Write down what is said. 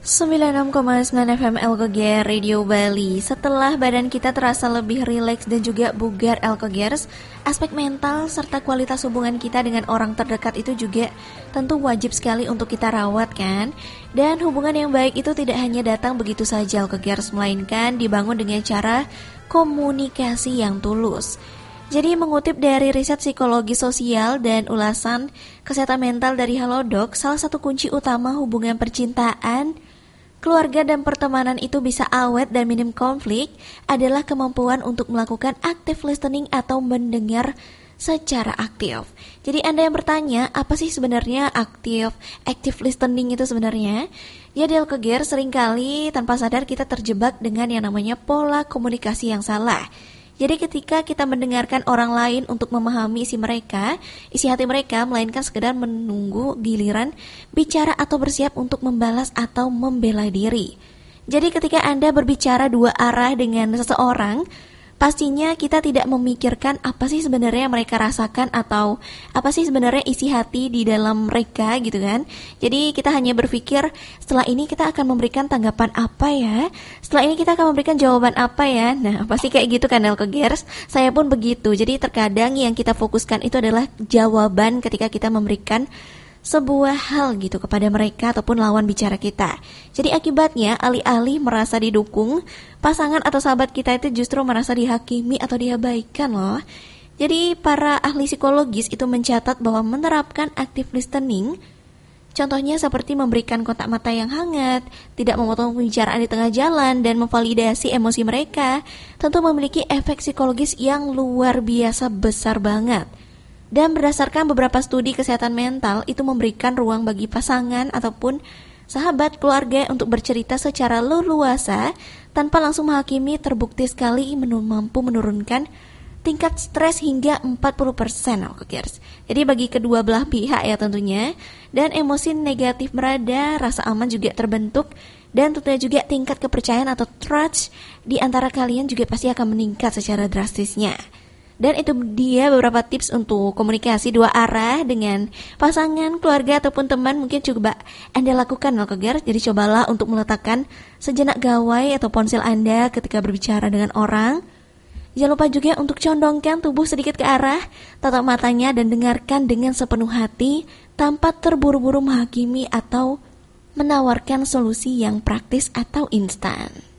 96,9 FM Elkoger Radio Bali. Setelah badan kita terasa lebih rileks dan juga bugar Elkogers, aspek mental serta kualitas hubungan kita dengan orang terdekat itu juga tentu wajib sekali untuk kita rawat kan. Dan hubungan yang baik itu tidak hanya datang begitu saja Elkogers, melainkan dibangun dengan cara komunikasi yang tulus. Jadi mengutip dari riset psikologi sosial dan ulasan kesehatan mental dari Halodoc, salah satu kunci utama hubungan percintaan, keluarga dan pertemanan itu bisa awet dan minim konflik adalah kemampuan untuk melakukan active listening atau mendengar secara aktif. Jadi Anda yang bertanya, apa sih sebenarnya active listening itu sebenarnya? Ya Elkoger, seringkali tanpa sadar kita terjebak dengan yang namanya pola komunikasi yang salah. Jadi ketika kita mendengarkan orang lain untuk memahami isi hati mereka, melainkan sekedar menunggu giliran bicara atau bersiap untuk membalas atau membela diri. Jadi ketika Anda berbicara dua arah dengan seseorang, pastinya kita tidak memikirkan apa sih sebenarnya mereka rasakan atau apa sih sebenarnya isi hati di dalam mereka gitu kan. Jadi kita hanya berpikir setelah ini kita akan memberikan tanggapan apa ya, setelah ini kita akan memberikan jawaban apa ya. Nah pasti kayak gitu kan Elkogers. Saya pun begitu. Jadi terkadang yang kita fokuskan itu adalah jawaban ketika kita memberikan sebuah hal gitu kepada mereka ataupun lawan bicara kita. Jadi akibatnya alih-alih merasa didukung, pasangan atau sahabat kita itu justru merasa dihakimi atau diabaikan loh. Jadi para ahli psikologis itu mencatat bahwa menerapkan active listening, contohnya seperti memberikan kontak mata yang hangat, tidak memotong pembicaraan di tengah jalan, dan memvalidasi emosi mereka, tentu memiliki efek psikologis yang luar biasa besar banget. Dan berdasarkan beberapa studi kesehatan mental, itu memberikan ruang bagi pasangan ataupun sahabat keluarga untuk bercerita secara leluasa tanpa langsung menghakimi. Terbukti sekali mampu menurunkan tingkat stres hingga 40%. Jadi bagi kedua belah pihak ya tentunya. Dan emosi negatif merada, rasa aman juga terbentuk. Dan tentunya juga tingkat kepercayaan atau trust di antara kalian juga pasti akan meningkat secara drastisnya. Dan itu dia beberapa tips untuk komunikasi dua arah dengan pasangan, keluarga ataupun teman. Mungkin coba Anda lakukan Elkoger. Jadi cobalah untuk meletakkan sejenak gawai atau ponsel Anda ketika berbicara dengan orang. Jangan lupa juga untuk condongkan tubuh sedikit ke arah, tatap matanya dan dengarkan dengan sepenuh hati tanpa terburu-buru menghakimi atau menawarkan solusi yang praktis atau instan.